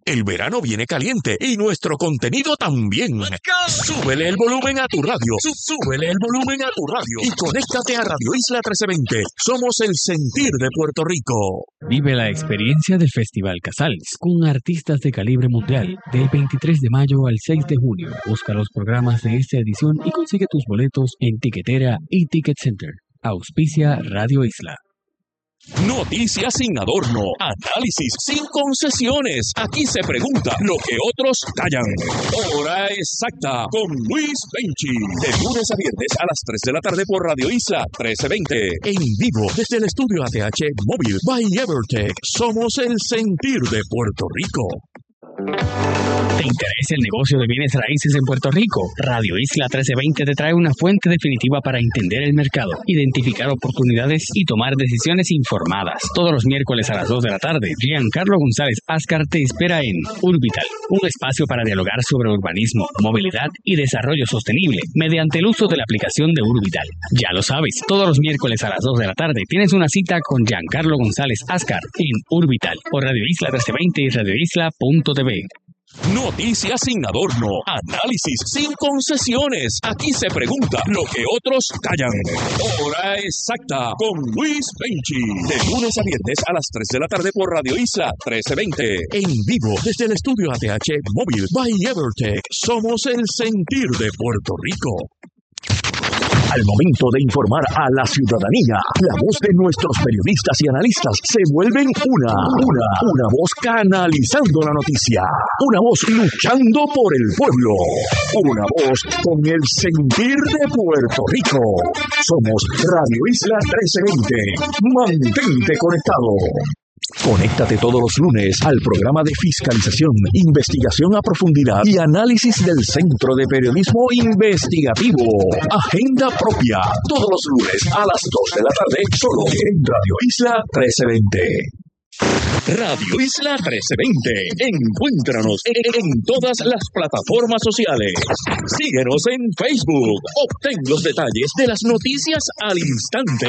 El verano viene caliente y nuestro contenido también. Súbele el volumen a tu radio. Súbele el volumen a tu radio. Y conéctate a Radio Isla 1320. Somos el sentir de Puerto Rico. Vive la experiencia del Festival Casals con artistas de calibre mundial del 23 de mayo al 6 de junio. Busca los programas de esta edición y consigue tus boletos en Tiquetera y Ticket Center. Auspicia Radio Isla. Noticias sin adorno, análisis sin concesiones. Aquí se pregunta lo que otros callan. Hora exacta con Luis Benchi. De lunes a viernes a las 3 de la tarde por Radio Isla 1320. En vivo desde el estudio ATH Móvil by Evertech. Somos el sentir de Puerto Rico. ¿Te interesa el negocio de bienes raíces en Puerto Rico? Radio Isla 1320 te trae una fuente definitiva para entender el mercado, identificar oportunidades y tomar decisiones informadas. Todos los miércoles a las 2 de la tarde, Giancarlo González Ascar te espera en Urbital, un espacio para dialogar sobre urbanismo, movilidad y desarrollo sostenible mediante el uso de la aplicación de Urbital. Ya lo sabes, todos los miércoles a las 2 de la tarde tienes una cita con Giancarlo González Ascar en Urbital por Radio Isla 1320 y radioisla.tv. Noticias sin adorno, análisis sin concesiones. Aquí se pregunta lo que otros callan. Hora exacta con Luis Benchi. De lunes a viernes a las 3 de la tarde por Radio Isla 1320. En vivo desde el estudio ATH Móvil by Evertech. Somos el sentir de Puerto Rico. Al momento de informar a la ciudadanía, la voz de nuestros periodistas y analistas se vuelven una voz canalizando la noticia, una voz luchando por el pueblo, una voz con el sentir de Puerto Rico. Somos Radio Isla 1320. Mantente conectado. Conéctate todos los lunes al programa de fiscalización, investigación a profundidad y análisis del Centro de Periodismo Investigativo. Agenda propia, todos los lunes a las 2 de la tarde, solo en Radio Isla 1320. Radio Isla 1320. Encuéntranos en todas las plataformas sociales. Síguenos en Facebook. Obtén los detalles de las noticias al instante.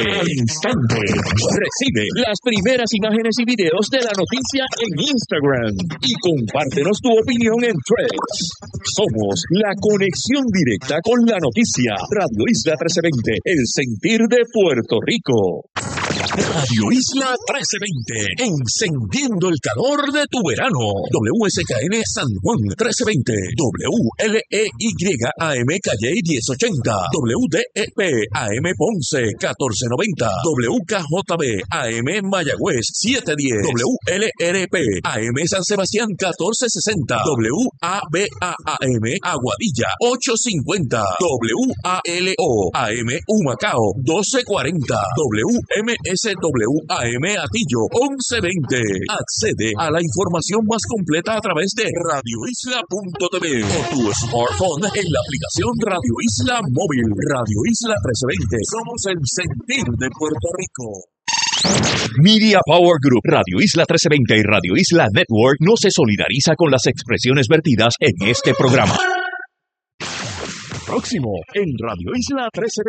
Recibe las primeras imágenes y videos de la noticia en Instagram. Y compártenos tu opinión en Threads. Somos la conexión directa con la noticia. Radio Isla 1320. El sentir de Puerto Rico. Radio Isla 1320, encendiendo el calor de tu verano. WSKN San Juan 1320, WLEYAM Calle 1080, WDEP AM Ponce 1490, WKJB AM Mayagüez 710, WLRP AM San Sebastián 1460, WABAM Aguadilla 850, WALO AM Humacao 1240, WMSWAM Atillo 1120. Accede a la información más completa a través de radioisla.tv o tu smartphone en la aplicación Radio Isla Móvil. Radio Isla 1320. Somos el sentir de Puerto Rico. Media Power Group, Radio Isla 1320 y Radio Isla Network no se solidariza con las expresiones vertidas en este programa. Próximo en Radio Isla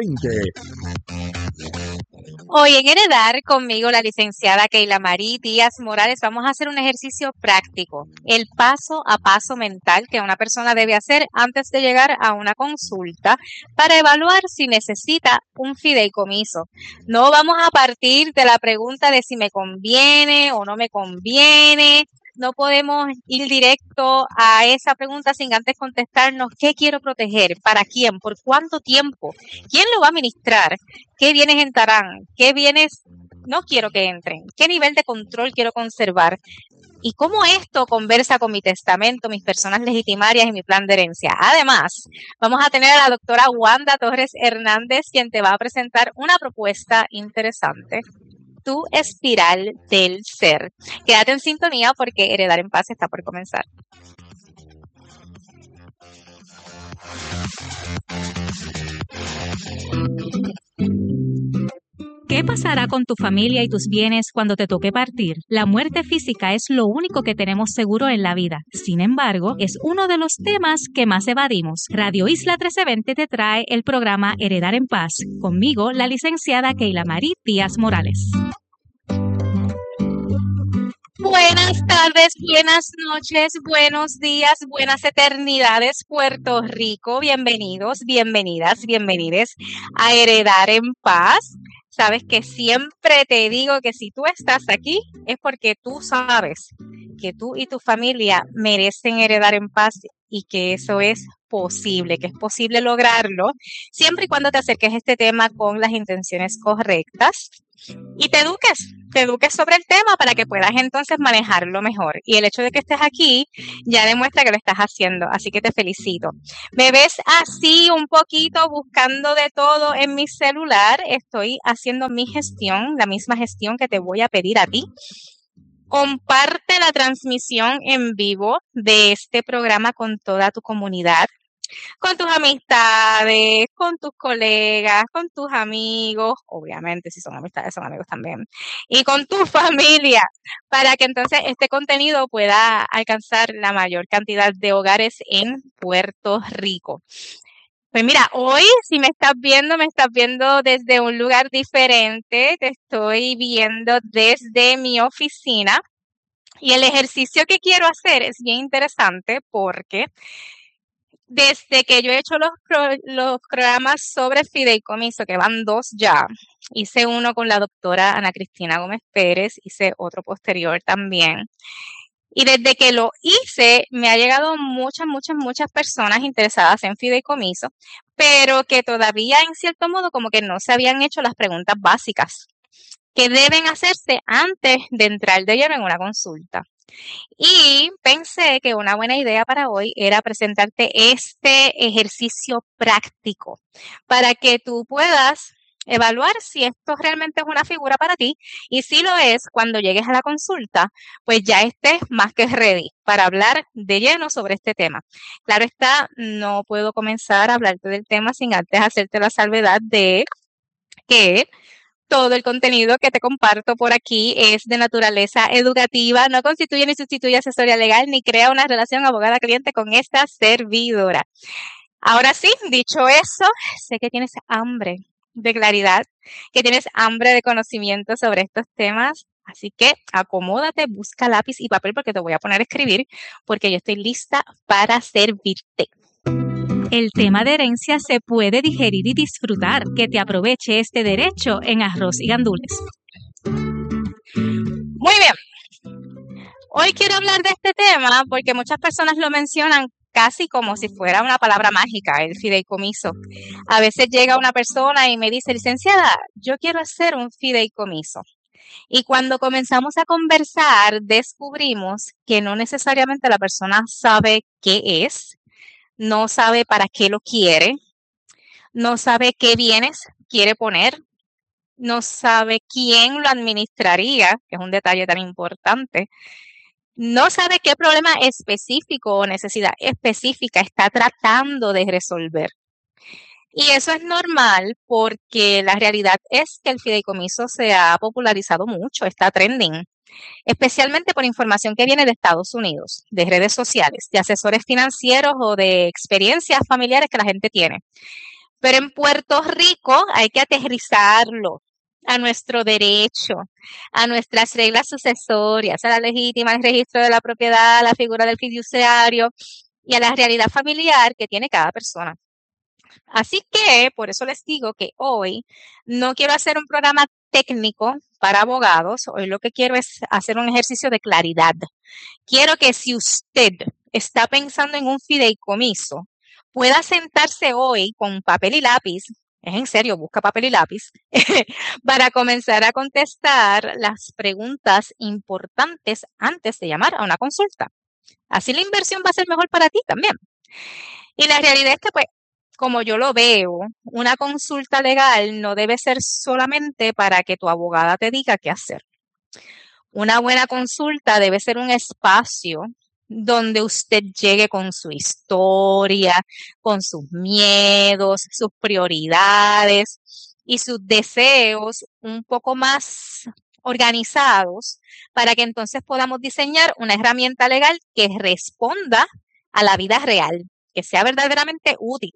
1320. Hoy en Heredar, conmigo la licenciada Keila Marí Díaz Morales, vamos a hacer un ejercicio práctico, el paso a paso mental que una persona debe hacer antes de llegar a una consulta para evaluar si necesita un fideicomiso. No vamos a partir de la pregunta de si me conviene o no me conviene. No podemos ir directo a esa pregunta sin antes contestarnos qué quiero proteger, para quién, por cuánto tiempo, quién lo va a administrar, qué bienes entrarán, qué bienes no quiero que entren, qué nivel de control quiero conservar y cómo esto conversa con mi testamento, mis personas legitimarias y mi plan de herencia. Además, vamos a tener a la doctora Wanda Torres Hernández, quien te va a presentar una propuesta interesante. Tu espiral del ser. Quédate en sintonía porque Heredar en Paz está por comenzar. ¿Qué pasará con tu familia y tus bienes cuando te toque partir? La muerte física es lo único que tenemos seguro en la vida. Sin embargo, es uno de los temas que más evadimos. Radio Isla 1320 te trae el programa Heredar en Paz. Conmigo, la licenciada Keila Marí Díaz Morales. Buenas tardes, buenas noches, buenos días, buenas eternidades, Puerto Rico. Bienvenidos, bienvenidas, bienvenides a Heredar en Paz. Sabes que siempre te digo que si tú estás aquí es porque tú sabes que tú y tu familia merecen heredar en paz y que eso es posible, que es posible lograrlo siempre y cuando te acerques a este tema con las intenciones correctas y te eduques sobre el tema para que puedas entonces manejarlo mejor. Y el hecho de que estés aquí ya demuestra que lo estás haciendo, así que te felicito. Me ves así un poquito buscando de todo en mi celular, estoy haciendo mi gestión, la misma gestión que te voy a pedir a ti. Comparte la transmisión en vivo de este programa con toda tu comunidad, con tus amistades, con tus colegas, con tus amigos, obviamente si son amistades son amigos también, y con tu familia, para que entonces este contenido pueda alcanzar la mayor cantidad de hogares en Puerto Rico. Pues mira, hoy si me estás viendo desde un lugar diferente, te estoy viendo desde mi oficina. Y el ejercicio que quiero hacer es bien interesante porque desde que yo he hecho los programas sobre fideicomiso, que van 2 ya, hice uno con la doctora Ana Cristina Gómez Pérez, hice otro posterior también. Y desde que lo hice, me ha llegado muchas personas interesadas en fideicomiso, pero que todavía en cierto modo como que no se habían hecho las preguntas básicas que deben hacerse antes de entrar de lleno en una consulta. Y pensé que una buena idea para hoy era presentarte este ejercicio práctico para que tú puedas evaluar si esto realmente es una figura para ti y si lo es, cuando llegues a la consulta, pues ya estés más que ready para hablar de lleno sobre este tema. Claro está, no puedo comenzar a hablarte del tema sin antes hacerte la salvedad de que todo el contenido que te comparto por aquí es de naturaleza educativa, no constituye ni sustituye asesoría legal, ni crea una relación abogada-cliente con esta servidora. Ahora sí, dicho eso, sé que tienes hambre de claridad, que tienes hambre de conocimiento sobre estos temas, así que acomódate, busca lápiz y papel porque te voy a poner a escribir, porque yo estoy lista para servirte. El tema de herencia se puede digerir y disfrutar. Que te aproveche este derecho en Arroz y Gandules. Muy bien. Hoy quiero hablar de este tema porque muchas personas lo mencionan casi como si fuera una palabra mágica, el fideicomiso. A veces llega una persona y me dice, licenciada, yo quiero hacer un fideicomiso. Y cuando comenzamos a conversar, descubrimos que no necesariamente la persona sabe qué es, no sabe para qué lo quiere, no sabe qué bienes quiere poner, no sabe quién lo administraría, que es un detalle tan importante, no sabe qué problema específico o necesidad específica está tratando de resolver. Y eso es normal porque la realidad es que el fideicomiso se ha popularizado mucho, está trending, especialmente por información que viene de Estados Unidos, de redes sociales, de asesores financieros o de experiencias familiares que la gente tiene. Pero en Puerto Rico hay que aterrizarlo a nuestro derecho, a nuestras reglas sucesorias, a la legítima, al registro de la propiedad, a la figura del fiduciario y a la realidad familiar que tiene cada persona. Así que por eso les digo que hoy no quiero hacer un programa técnico para abogados, hoy lo que quiero es hacer un ejercicio de claridad. Quiero que si usted está pensando en un fideicomiso, pueda sentarse hoy con papel y lápiz, es en serio, busca papel y lápiz, para comenzar a contestar las preguntas importantes antes de llamar a una consulta. Así la inversión va a ser mejor para ti también. Y la realidad es que, pues, como yo lo veo, una consulta legal no debe ser solamente para que tu abogada te diga qué hacer. Una buena consulta debe ser un espacio donde usted llegue con su historia, con sus miedos, sus prioridades y sus deseos un poco más organizados para que entonces podamos diseñar una herramienta legal que responda a la vida real, que sea verdaderamente útil.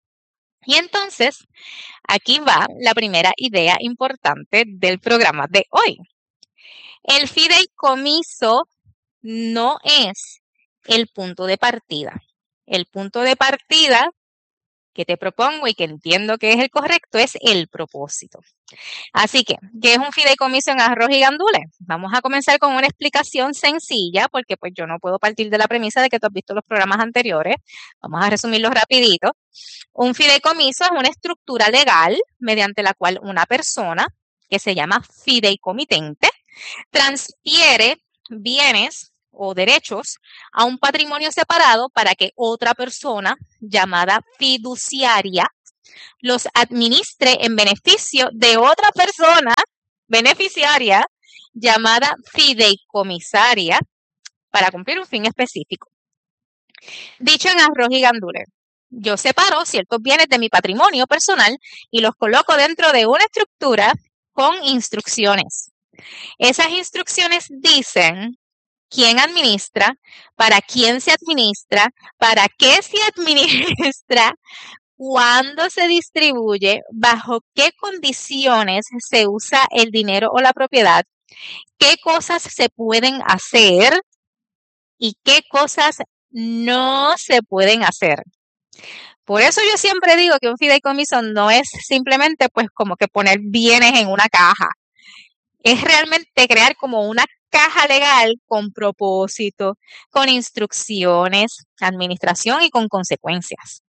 Y entonces, aquí va la primera idea importante del programa de hoy. El fideicomiso no es el punto de partida. El punto de partida que te propongo y que entiendo que es el correcto es el propósito. Así que, ¿qué es un fideicomiso en arroz y gandules? Vamos a comenzar con una explicación sencilla, porque pues yo no puedo partir de la premisa de que tú has visto los programas anteriores. Vamos a resumirlo rapidito. Un fideicomiso es una estructura legal mediante la cual una persona, que se llama fideicomitente, transfiere bienes o derechos a un patrimonio separado para que otra persona llamada fiduciaria los administre en beneficio de otra persona beneficiaria llamada fideicomisaria para cumplir un fin específico. Dicho en arroz y gandules, yo separo ciertos bienes de mi patrimonio personal y los coloco dentro de una estructura con instrucciones. Esas instrucciones dicen quién administra, para quién se administra, para qué se administra, cuándo se distribuye, bajo qué condiciones se usa el dinero o la propiedad, qué cosas se pueden hacer y qué cosas no se pueden hacer. Por eso yo siempre digo que un fideicomiso no es simplemente pues como que poner bienes en una caja. Es realmente crear como una caja legal con propósito, con instrucciones, administración y con consecuencias.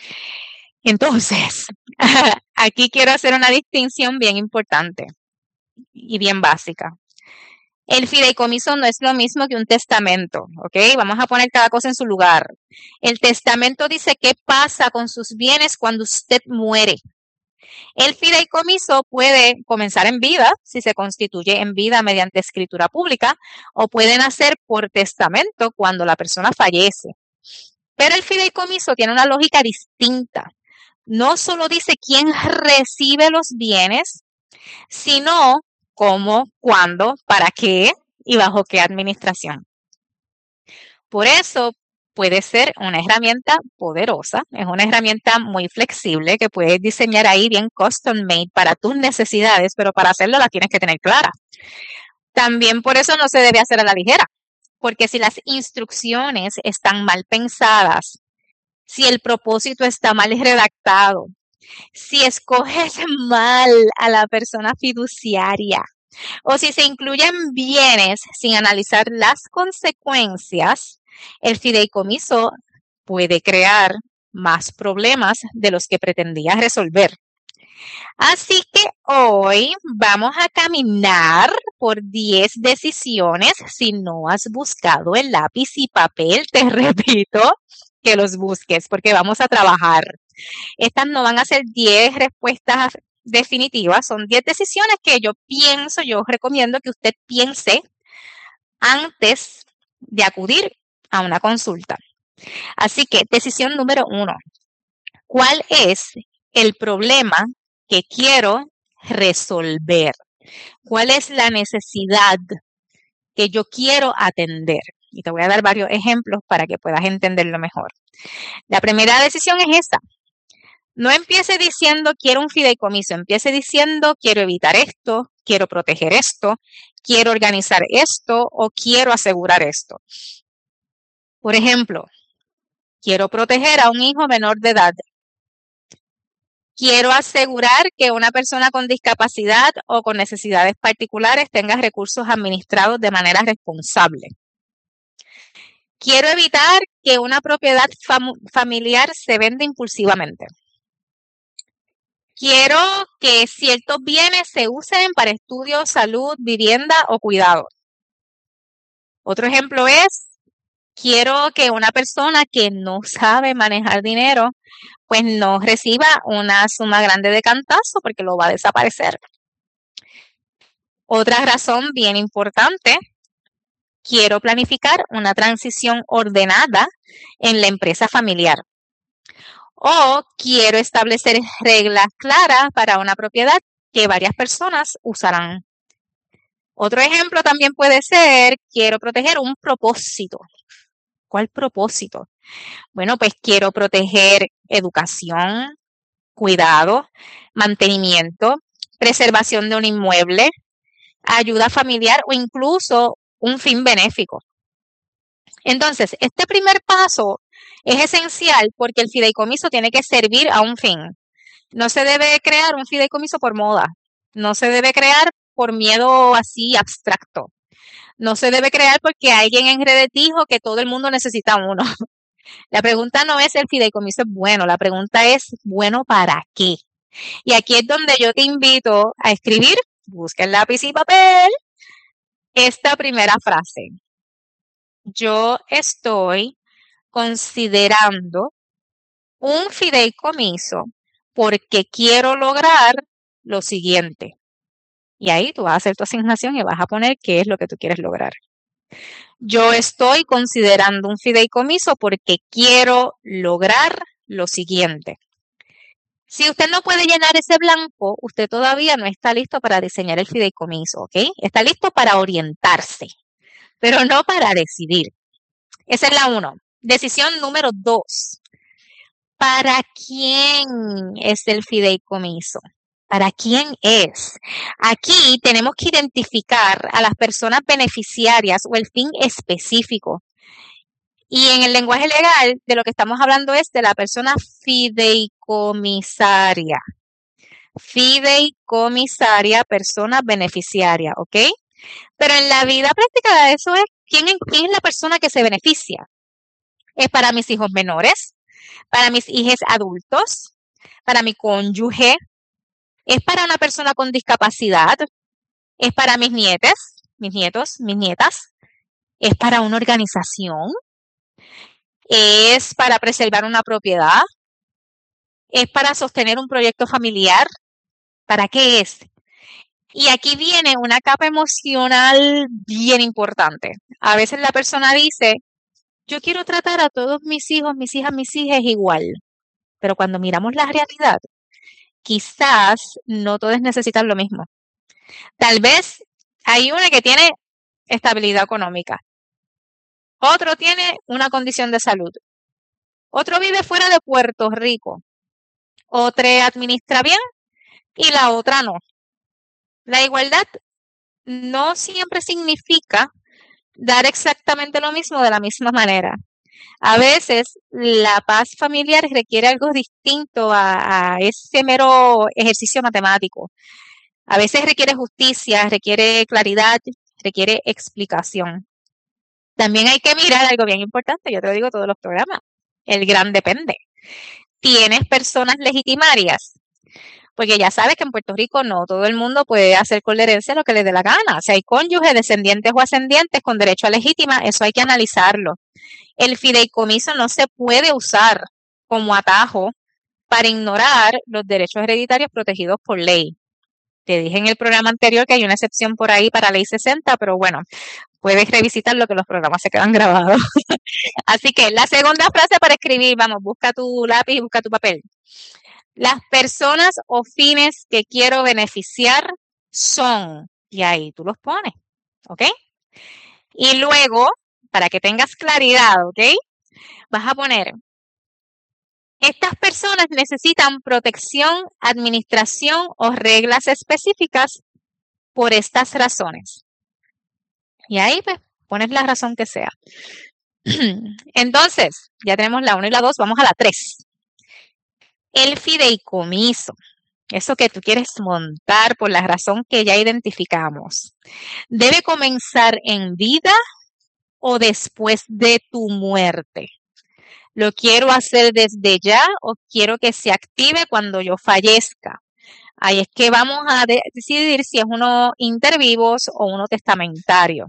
Entonces, aquí quiero hacer una distinción bien importante y bien básica. El fideicomiso no es lo mismo que un testamento, ¿ok? Vamos a poner cada cosa en su lugar. El testamento dice qué pasa con sus bienes cuando usted muere. El fideicomiso puede comenzar en vida, si se constituye en vida mediante escritura pública, o puede nacer por testamento cuando la persona fallece. Pero el fideicomiso tiene una lógica distinta. No solo dice quién recibe los bienes, sino cómo, cuándo, para qué y bajo qué administración. Por eso puede ser una herramienta poderosa, es una herramienta muy flexible que puedes diseñar ahí bien custom made para tus necesidades, pero para hacerlo la tienes que tener clara. También por eso no se debe hacer a la ligera, porque si las instrucciones están mal pensadas, si el propósito está mal redactado, si escoges mal a la persona fiduciaria o si se incluyen bienes sin analizar las consecuencias, el fideicomiso puede crear más problemas de los que pretendía resolver. Así que hoy vamos a caminar por 10 decisiones. Si no has buscado el lápiz y papel, te repito que los busques porque vamos a trabajar. Estas no van a ser 10 respuestas definitivas, son 10 decisiones que yo recomiendo que usted piense antes de acudir a una consulta. Así que, decisión número 1. ¿Cuál es el problema que quiero resolver? ¿Cuál es la necesidad que yo quiero atender? Y te voy a dar varios ejemplos para que puedas entenderlo mejor. La primera decisión es esta. No empiece diciendo quiero un fideicomiso, empiece diciendo quiero evitar esto, quiero proteger esto, quiero organizar esto o quiero asegurar esto. Por ejemplo, quiero proteger a un hijo menor de edad. Quiero asegurar que una persona con discapacidad o con necesidades particulares tenga recursos administrados de manera responsable. Quiero evitar que una propiedad familiar se venda impulsivamente. Quiero que ciertos bienes se usen para estudio, salud, vivienda o cuidado. Otro ejemplo es, quiero que una persona que no sabe manejar dinero, pues no reciba una suma grande de cantazo porque lo va a desaparecer. Otra razón bien importante, quiero planificar una transición ordenada en la empresa familiar. O quiero establecer reglas claras para una propiedad que varias personas usarán. Otro ejemplo también puede ser, quiero proteger un propósito. ¿Cuál propósito? Bueno, pues quiero proteger educación, cuidado, mantenimiento, preservación de un inmueble, ayuda familiar o incluso un fin benéfico. Entonces, este primer paso es esencial porque el fideicomiso tiene que servir a un fin. No se debe crear un fideicomiso por moda. No se debe crear por miedo así abstracto. No se debe crear porque alguien en redes dijo que todo el mundo necesita uno. La pregunta no es el fideicomiso es bueno, la pregunta es ¿bueno para qué? Y aquí es donde yo te invito a escribir, busca el lápiz y papel, esta primera frase. Yo estoy considerando un fideicomiso porque quiero lograr lo siguiente. Y ahí tú vas a hacer tu asignación y vas a poner qué es lo que tú quieres lograr. Yo estoy considerando un fideicomiso porque quiero lograr lo siguiente. Si usted no puede llenar ese blanco, usted todavía no está listo para diseñar el fideicomiso, ¿ok? Está listo para orientarse, pero no para decidir. Esa es la 1. Decisión número 2. ¿Para quién es el fideicomiso? ¿Para quién es? Aquí tenemos que identificar a las personas beneficiarias o el fin específico. Y en el lenguaje legal, de lo que estamos hablando es de la persona fideicomisaria. Fideicomisaria, persona beneficiaria, ¿ok? Pero en la vida práctica eso es, ¿quién es la persona que se beneficia? ¿Es para mis hijos menores? ¿Para mis hijos adultos? ¿Para mi cónyuge? ¿Es para una persona con discapacidad? ¿Es para mis nietos, mis nietas? ¿Es para una organización? ¿Es para preservar una propiedad? ¿Es para sostener un proyecto familiar? ¿Para qué es? Y aquí viene una capa emocional bien importante. A veces la persona dice, yo quiero tratar a todos mis hijos, mis hijas igual. Pero cuando miramos la realidad, quizás no todos necesitan lo mismo. Tal vez hay una que tiene estabilidad económica. Otro tiene una condición de salud. Otro vive fuera de Puerto Rico. Otra administra bien y la otra no. La igualdad no siempre significa dar exactamente lo mismo de la misma manera. A veces la paz familiar requiere algo distinto a ese mero ejercicio matemático. A veces requiere justicia, requiere claridad, requiere explicación. También hay que mirar algo bien importante, yo te lo digo todos los programas, el gran depende. ¿Tienes personas legitimarias? Porque ya sabes que en Puerto Rico no todo el mundo puede hacer con la herencia lo que le dé la gana. Si hay cónyuges, descendientes o ascendientes con derecho a legítima, eso hay que analizarlo. El fideicomiso no se puede usar como atajo para ignorar los derechos hereditarios protegidos por ley. Te dije en el programa anterior que hay una excepción por ahí para ley 60, pero bueno, puedes revisitar lo que los programas se quedan grabados. Así que la segunda frase para escribir, vamos, busca tu lápiz y busca tu papel. Las personas o fines que quiero beneficiar son, y ahí tú los pones, ¿ok? Y luego, para que tengas claridad, ¿ok? Vas a poner, estas personas necesitan protección, administración o reglas específicas por estas razones. Y ahí pues pones la razón que sea. Entonces, ya tenemos la 1 y la 2, vamos a la 3. El fideicomiso, eso que tú quieres montar por la razón que ya identificamos, ¿debe comenzar en vida o después de tu muerte? ¿Lo quiero hacer desde ya o quiero que se active cuando yo fallezca? Ahí es que vamos a decidir si es uno intervivos o uno testamentario.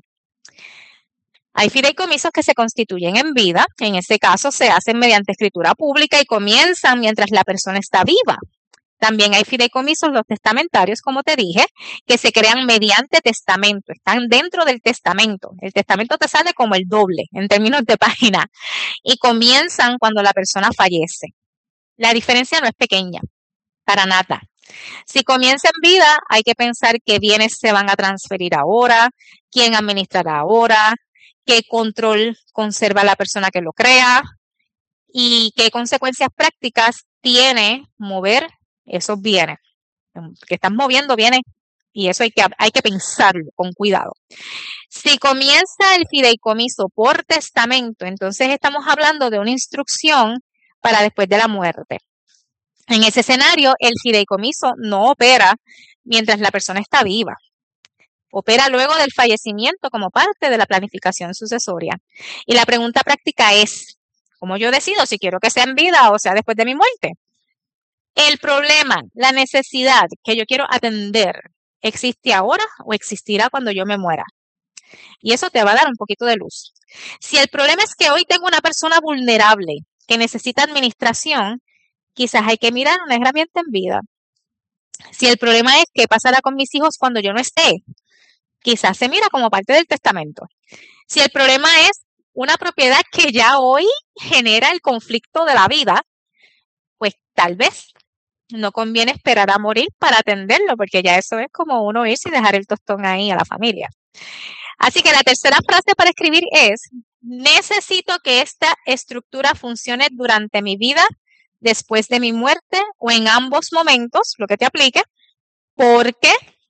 Hay fideicomisos que se constituyen en vida, en este caso se hacen mediante escritura pública y comienzan mientras la persona está viva. También hay fideicomisos, los testamentarios, como te dije, que se crean mediante testamento, están dentro del testamento. El testamento te sale como el doble en términos de página y comienzan cuando la persona fallece. La diferencia no es pequeña, para nada. Si comienza en vida, hay que pensar qué bienes se van a transferir ahora, quién administrará ahora, qué control conserva la persona que lo crea y qué consecuencias prácticas tiene mover esos bienes. Que están moviendo bienes Y eso hay que pensarlo con cuidado. Si comienza el fideicomiso por testamento, entonces estamos hablando de una instrucción para después de la muerte. En ese escenario, el fideicomiso no opera mientras la persona está viva. Opera luego del fallecimiento como parte de la planificación sucesoria. Y la pregunta práctica es, ¿cómo yo decido si quiero que sea en vida o sea después de mi muerte? El problema, la necesidad que yo quiero atender, ¿existe ahora o existirá cuando yo me muera? Y eso te va a dar un poquito de luz. Si el problema es que hoy tengo una persona vulnerable que necesita administración, quizás hay que mirar una herramienta en vida. Si el problema es qué pasará con mis hijos cuando yo no esté, quizás se mira como parte del testamento. Si el problema es una propiedad que ya hoy genera el conflicto de la vida, pues tal vez no conviene esperar a morir para atenderlo, porque ya eso es como uno irse y dejar el tostón ahí a la familia. Así que la tercera frase para escribir es, necesito que esta estructura funcione durante mi vida, después de mi muerte o en ambos momentos, lo que te aplique, porque,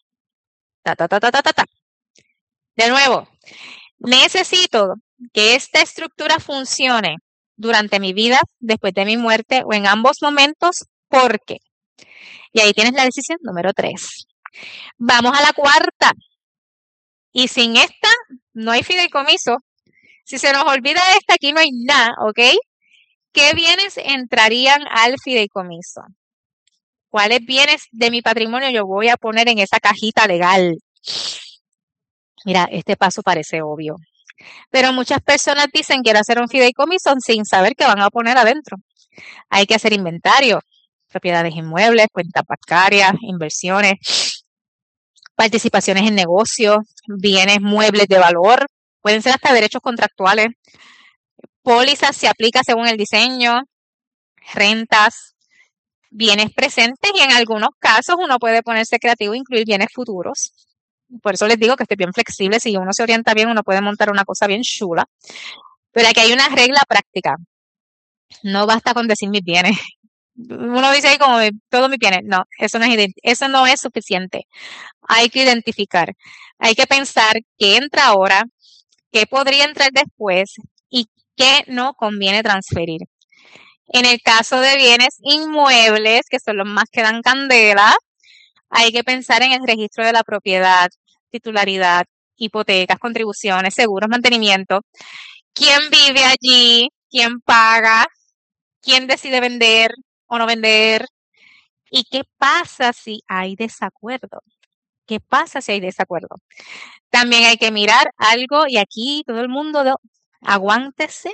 De nuevo, necesito que esta estructura funcione durante mi vida, después de mi muerte o en ambos momentos, porque. Y ahí tienes la decisión número 3. Vamos a la cuarta. Y sin esta, no hay fideicomiso. Si se nos olvida esta, aquí no hay nada, ¿ok? ¿Qué bienes entrarían al fideicomiso? ¿Cuáles bienes de mi patrimonio yo voy a poner en esa cajita legal? Mira, este paso parece obvio. Pero muchas personas dicen que quieren hacer un fideicomiso sin saber qué van a poner adentro. Hay que hacer inventario, propiedades inmuebles, cuentas bancarias, inversiones, participaciones en negocios, bienes muebles de valor, pueden ser hasta derechos contractuales, pólizas se aplica según el diseño, rentas, bienes presentes y en algunos casos uno puede ponerse creativo e incluir bienes futuros. Por eso les digo que estoy bien flexible, si uno se orienta bien uno puede montar una cosa bien chula, pero aquí hay una regla práctica, no basta con decir mis bienes. Uno dice ahí como todos mis bienes, no, eso no es suficiente. Hay que identificar, hay que pensar qué entra ahora, qué podría entrar después y qué no conviene transferir. En el caso de bienes inmuebles, que son los más que dan candela, hay que pensar en el registro de la propiedad, titularidad, hipotecas, contribuciones, seguros, mantenimiento, quién vive allí, quién paga, quién decide vender o no vender y qué pasa si hay desacuerdo. ¿Qué pasa si hay desacuerdo? También hay que mirar algo y aquí todo el mundo aguántese.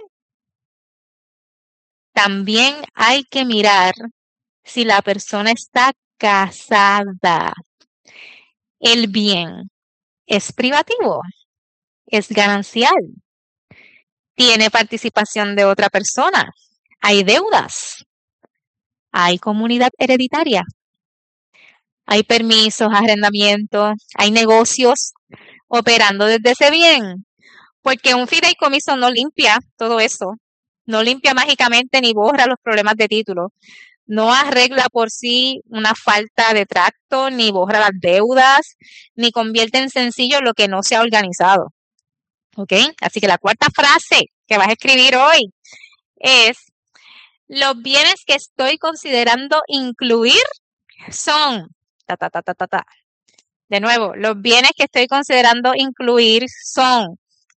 También hay que mirar si la persona está casada. El bien es privativo, es ganancial, tiene participación de otra persona, hay deudas, hay comunidad hereditaria, hay permisos, arrendamientos, hay negocios operando desde ese bien, porque un fideicomiso no limpia todo eso, no limpia mágicamente ni borra los problemas de título, no arregla por sí una falta de tracto, ni borra las deudas, ni convierte en sencillo lo que no se ha organizado. ¿Ok? Así que la cuarta frase que vas a escribir hoy es, los bienes que estoy considerando incluir son, De nuevo, los bienes que estoy considerando incluir son,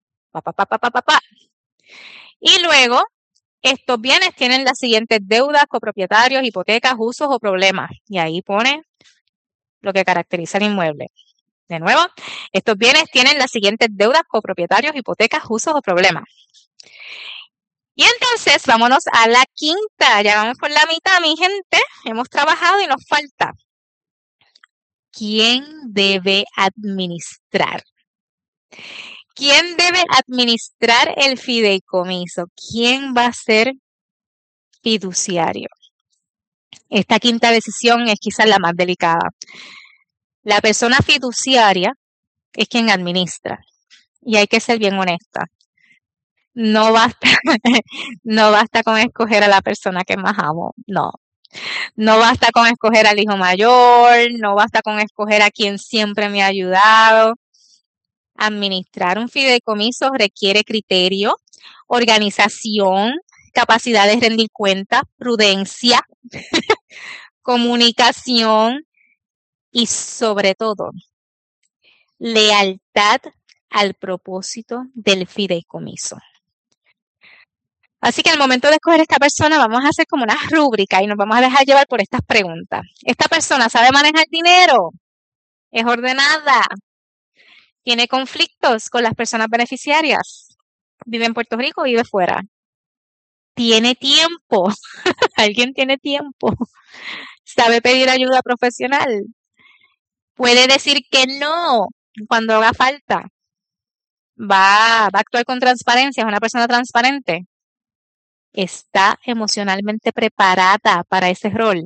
Y luego, estos bienes tienen las siguientes deudas, copropietarios, hipotecas, usos o problemas. Y ahí pone lo que caracteriza el inmueble. De nuevo, estos bienes tienen las siguientes deudas, copropietarios, hipotecas, usos o problemas. Y entonces, vámonos a la quinta. Ya vamos por la mitad, mi gente. Hemos trabajado y nos falta. ¿Quién debe administrar? ¿Quién debe administrar el fideicomiso? ¿Quién va a ser fiduciario? Esta quinta decisión es quizás la más delicada. La persona fiduciaria es quien administra. Y hay que ser bien honesta. No basta, no basta con escoger a la persona que más amo. No. No basta con escoger al hijo mayor, no basta con escoger a quien siempre me ha ayudado. Administrar un fideicomiso requiere criterio, organización, capacidad de rendir cuentas, prudencia, comunicación y sobre todo, lealtad al propósito del fideicomiso. Así que al momento de escoger esta persona vamos a hacer como una rúbrica y nos vamos a dejar llevar por estas preguntas. ¿Esta persona sabe manejar dinero? ¿Es ordenada? ¿Tiene conflictos con las personas beneficiarias? ¿Vive en Puerto Rico o vive fuera? ¿Tiene tiempo? ¿Alguien tiene tiempo? ¿Sabe pedir ayuda profesional? ¿Puede decir que no cuando haga falta? ¿Va a actuar con transparencia? ¿Es una persona transparente? ¿Está emocionalmente preparada para ese rol?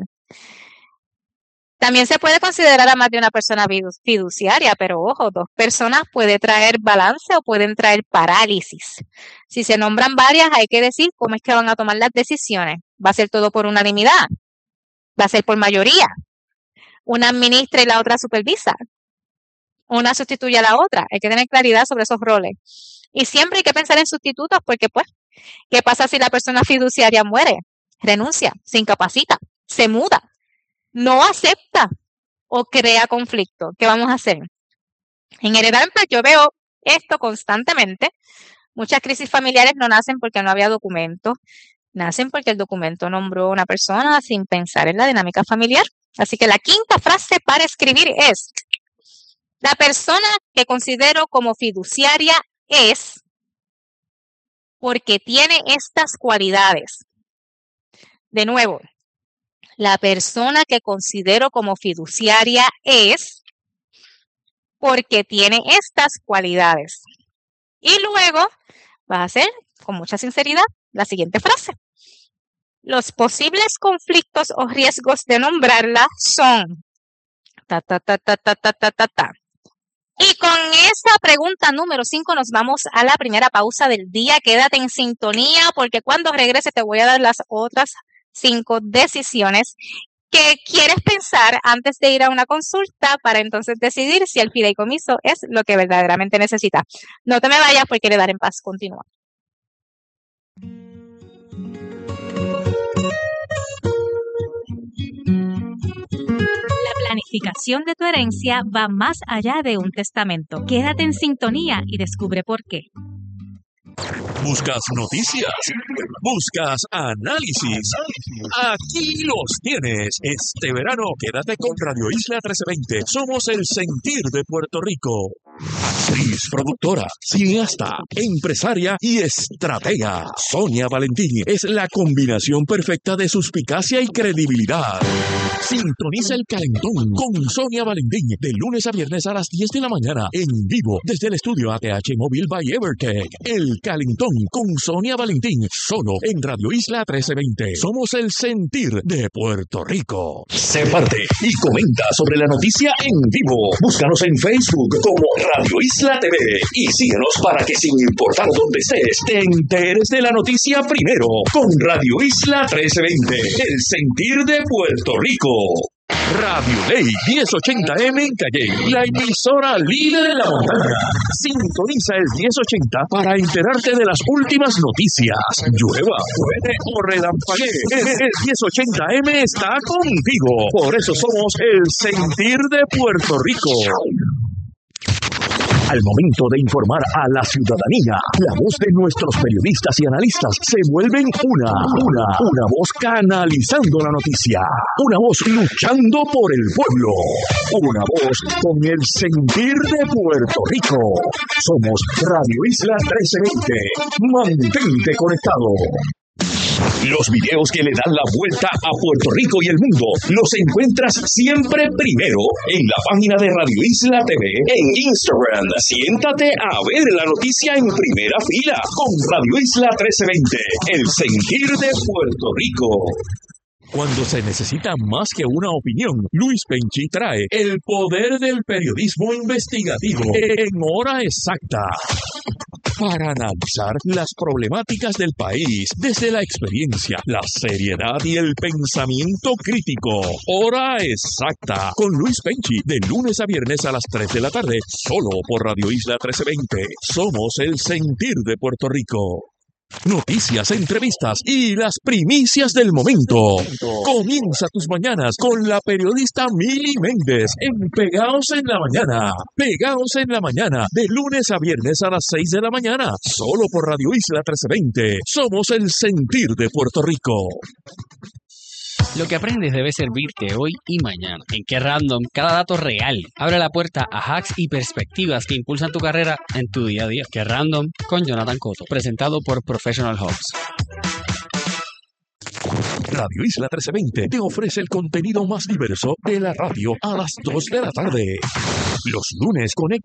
También se puede considerar a más de una persona fiduciaria, pero ojo, 2 personas puede traer balance o pueden traer parálisis. Si se nombran varias, hay que decir cómo es que van a tomar las decisiones. ¿Va a ser todo por unanimidad? ¿Va a ser por mayoría? ¿Una administra y la otra supervisa? ¿Una sustituye a la otra? Hay que tener claridad sobre esos roles. Y siempre hay que pensar en sustitutos porque, pues, ¿qué pasa si la persona fiduciaria muere? Renuncia, se incapacita, se muda, no acepta o crea conflicto. ¿Qué vamos a hacer? En Heredar, pues, yo veo esto constantemente. Muchas crisis familiares no nacen porque no había documento, nacen porque el documento nombró a una persona sin pensar en la dinámica familiar. Así que la quinta frase para escribir es: la persona que considero como fiduciaria es porque tiene estas cualidades. De nuevo, la persona que considero como fiduciaria es porque tiene estas cualidades. Y luego vas a hacer, con mucha sinceridad, la siguiente frase. Los posibles conflictos o riesgos de nombrarla son Y con esa pregunta número 5 nos vamos a la primera pausa del día. Quédate en sintonía porque cuando regrese te voy a dar las otras 5 decisiones que quieres pensar antes de ir a una consulta para entonces decidir si el fideicomiso es lo que verdaderamente necesitas. No te me vayas porque Heredar en Paz continúa. La planificación de tu herencia va más allá de un testamento. Quédate en sintonía y descubre por qué. ¿Buscas noticias? ¿Buscas análisis? Aquí los tienes. Este verano quédate con Radio Isla 1320. Somos el sentir de Puerto Rico. Actriz, productora, cineasta, empresaria y estratega. Sonia Valentín es la combinación perfecta de suspicacia y credibilidad. Sintoniza El Calentón con Sonia Valentín de lunes a viernes a las 10 de la mañana en vivo desde el estudio ATH Móvil by Evertech. El Calentón con Sonia Valentín solo en Radio Isla 1320. Somos el sentir de Puerto Rico. Sé parte y comenta sobre la noticia en vivo. Búscanos en Facebook como Radio Isla TV y síguenos para que sin importar dónde estés te enteres de la noticia primero con Radio Isla 1320. El sentir de Puerto Rico. Radio Ley 1080M en Calle, la emisora líder en la montaña. Sintoniza el 1080 para enterarte de las últimas noticias. Llueva, truene o relampaguee, el 1080M está contigo. Por eso somos el sentir de Puerto Rico. Al momento de informar a la ciudadanía, la voz de nuestros periodistas y analistas se vuelven una voz canalizando la noticia, una voz luchando por el pueblo, una voz con el sentir de Puerto Rico. Somos Radio Isla 1320. Mantente conectado. Los videos que le dan la vuelta a Puerto Rico y el mundo los encuentras siempre primero en la página de Radio Isla TV en Instagram. Siéntate a ver la noticia en primera fila con Radio Isla 1320, el sentir de Puerto Rico. Cuando se necesita más que una opinión, Luis Penchi trae el poder del periodismo investigativo en hora exacta. para analizar las problemáticas del país desde la experiencia, la seriedad y el pensamiento crítico. Hora Exacta con Luis Penchi, de lunes a viernes a las 3 de la tarde, solo por Radio Isla 1320. Somos el sentir de Puerto Rico. Noticias, entrevistas y las primicias del momento. Comienza tus mañanas con la periodista Mili Méndez en Pegaos en la Mañana. Pegaos en la Mañana, de lunes a viernes a las 6 de la mañana, solo por Radio Isla 1320. Somos el sentir de Puerto Rico. Lo que aprendes debe servirte hoy y mañana. En Qué Random, cada dato real abre la puerta a hacks y perspectivas que impulsan tu carrera en tu día a día. Qué Random con Jonathan Cotto, presentado por Professional Hubs. Radio Isla 1320 te ofrece el contenido más diverso de la radio a las 2 de la tarde. Los lunes conecta